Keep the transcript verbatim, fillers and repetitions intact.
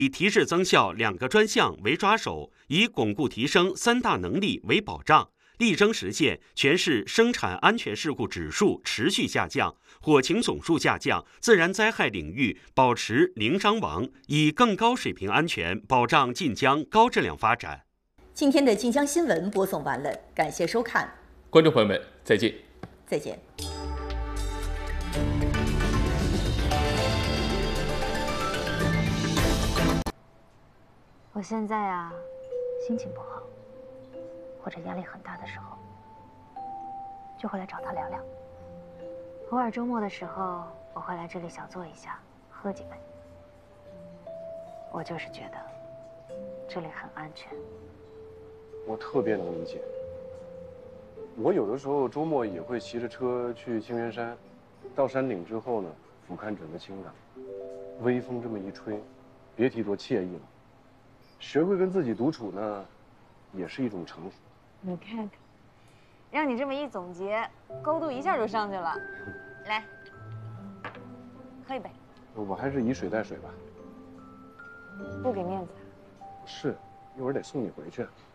以提质增效两个专项为抓手，以巩固提升三大能力为保障，力争实现全市生产安全事故指数持续下降，火情总数下降，自然灾害领域保持零伤亡，以更高水平安全保障晋江高质量发展。 今天的晋江新闻播送完了，感谢收看， 观众朋友们，再见。 再见。 我现在啊，心情不好，或者压力很大的时候，就会来找他聊聊。偶尔周末的时候，我会来这里小坐一下，喝几杯。我就是觉得这里很安全。 我特别能理解。我有的时候周末也会骑着车去青源山，到山顶之后呢，俯瞰整个青港，微风这么一吹，别提多惬意了。学会跟自己独处呢，也是一种成熟。 你看看，让你这么一总结，高度一下就上去了。来，喝一杯。 我还是以水代水吧。 不给面子。 是，一会儿得送你回去。